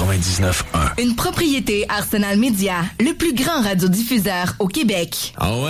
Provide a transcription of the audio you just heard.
99.1. Une propriété Arsenal Média, le plus grand radiodiffuseur au Québec. Ah ouais?